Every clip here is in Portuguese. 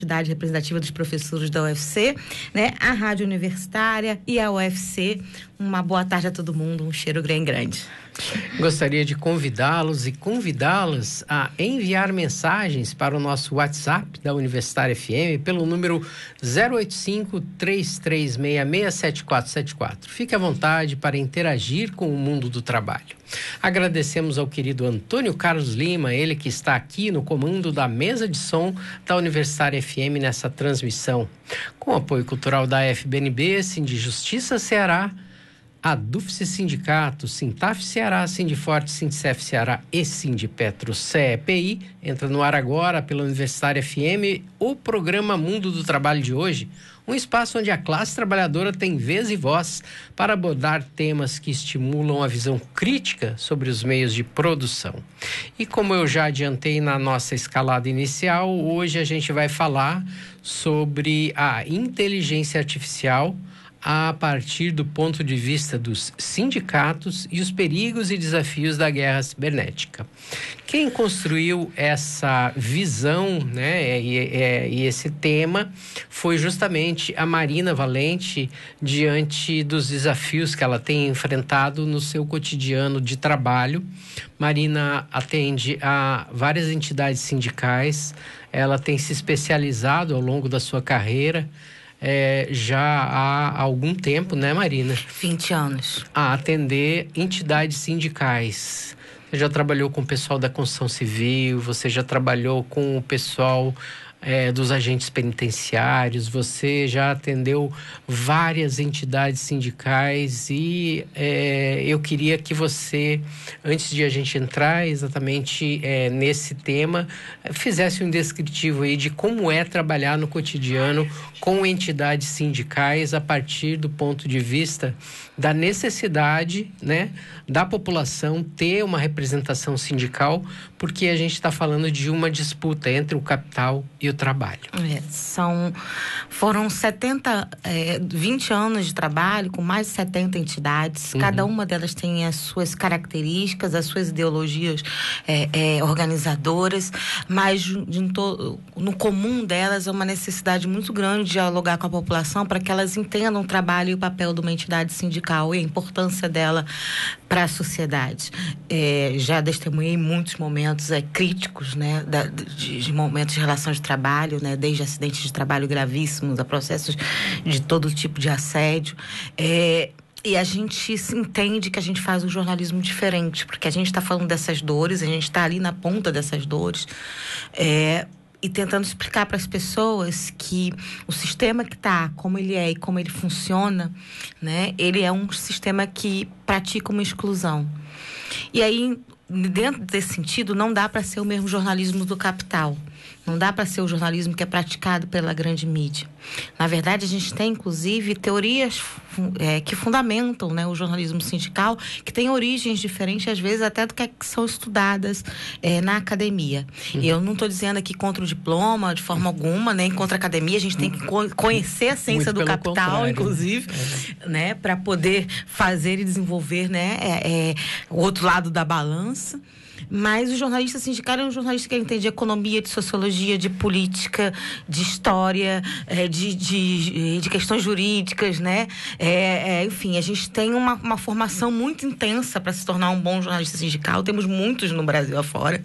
entidade representativa dos professores da UFC, né? A Rádio Universitária e a UFC. Uma boa tarde a todo mundo, um cheiro bem grande. Gostaria de convidá-los e convidá-las a enviar mensagens para o nosso WhatsApp da Universitária FM pelo número 085-3366-7474. Fique à vontade para interagir com o mundo do trabalho. Agradecemos ao querido Antônio Carlos Lima, ele que está aqui no comando da mesa de som da Universitária FM nessa transmissão. Com apoio cultural da FBNB, Sindijustiça Ceará, a Dufce Sindicato, Sintaf Ceará, Sindiforte, Sindicef Ceará e Sindipetro CEPI. Entra no ar agora pela Universitária FM o programa Mundo do Trabalho de hoje, um espaço onde a classe trabalhadora tem vez e voz para abordar temas que estimulam a visão crítica sobre os meios de produção. E como eu já adiantei na nossa escalada inicial, hoje a gente vai falar sobre a inteligência artificial a partir do ponto de vista dos sindicatos e os perigos e desafios da guerra cibernética. Quem construiu essa visão, né, e esse tema foi justamente a Marina Valente, diante dos desafios que ela tem enfrentado no seu cotidiano de trabalho. Marina atende a várias entidades sindicais, ela tem se especializado ao longo da sua carreira, já há algum tempo, né, Marina? 20 anos. A atender entidades sindicais. Você já trabalhou com o pessoal da construção civil, você já trabalhou com o pessoal dos agentes penitenciários, você já atendeu várias entidades sindicais e eu queria que você, antes de a gente entrar exatamente nesse tema, fizesse um descritivo aí de como é trabalhar no cotidiano com entidades sindicais a partir do ponto de vista da necessidade, né, da população ter uma representação sindical, porque a gente está falando de uma disputa entre o capital e o trabalho. Foram 20 anos de trabalho com mais de 70 entidades. Cada uma delas tem as suas características, as suas ideologias organizadoras, mas no comum delas é uma necessidade muito grande de dialogar com a população para que elas entendam o trabalho e o papel de uma entidade sindical e a importância dela para a sociedade. Já testemunhei muitos momentos críticos, né, de momentos de relação de trabalho, né, desde acidentes de trabalho gravíssimos a processos de todo tipo de assédio. E a gente se entende que a gente faz um jornalismo diferente, porque a gente está falando dessas dores, a gente está ali na ponta dessas dores, e tentando explicar para as pessoas que o sistema que está, como ele é e como ele funciona, né, ele é um sistema que pratica uma exclusão. E aí, dentro desse sentido, não dá para ser o mesmo jornalismo do capital. Não dá para ser o jornalismo que é praticado pela grande mídia. Na verdade, a gente tem, inclusive, teorias que fundamentam, né, o jornalismo sindical, que tem origens diferentes, às vezes, até do que são estudadas na academia. E eu não estou dizendo aqui contra o diploma, de forma alguma, nem contra a academia. A gente tem que conhecer a ciência do capital, inclusive, né, para poder fazer e desenvolver, né, o outro lado da balança. Mas o jornalista sindical é um jornalista que entende de economia, de sociologia, de política, de história, de questões jurídicas, né? Enfim, a gente tem uma formação muito intensa para se tornar um bom jornalista sindical. Temos muitos no Brasil afora.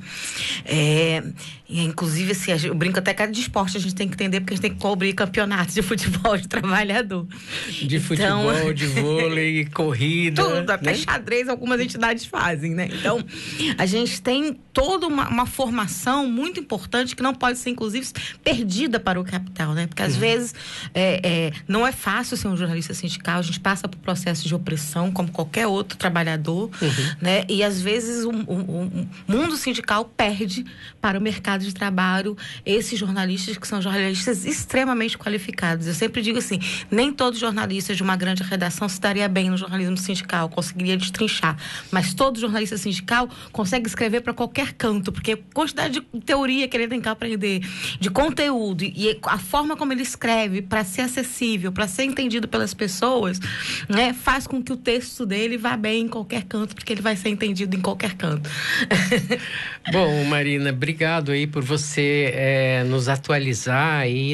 Inclusive, assim, eu brinco até que de esporte a gente tem que entender, porque a gente tem que cobrir campeonatos de futebol de trabalhador. De futebol, de vôlei, corrida. Tudo, até xadrez algumas entidades fazem, né? Então, a gente tem toda uma formação muito importante que não pode ser, inclusive, perdida para o capital, né? Porque, às vezes, não é fácil ser um jornalista sindical, a gente passa por processos de opressão, como qualquer outro trabalhador, né? E, às vezes, o mundo sindical perde para o mercado de trabalho esses jornalistas que são jornalistas extremamente qualificados. Eu sempre digo assim, nem todo jornalista de uma grande redação se daria bem no jornalismo sindical, conseguiria destrinchar, mas todo jornalista sindical consegue escrever escrever para qualquer canto, porque a quantidade de teoria que ele tem que aprender, de conteúdo e a forma como ele escreve para ser acessível, para ser entendido pelas pessoas, né, faz com que o texto dele vá bem em qualquer canto, porque ele vai ser entendido em qualquer canto. Bom, Marina, obrigado aí por você nos atualizar aí